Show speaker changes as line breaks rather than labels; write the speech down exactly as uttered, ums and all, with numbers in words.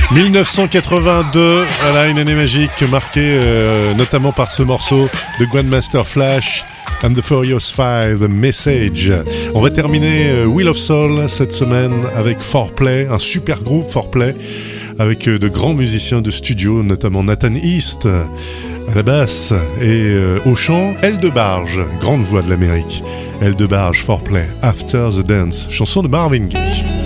dix-neuf cent quatre-vingt-deux, voilà une année magique marquée euh, notamment par ce morceau de Grandmaster Flash and the Furious Five, The Message. On va terminer euh, Wheel of Soul cette semaine avec four play, un super groupe four play avec euh, de grands musiciens de studio, notamment Nathan East à la basse et euh, au chant, Elle de Barge, grande voix de l'Amérique. Elle de Barge, four play, After the Dance, chanson de Marvin Gaye.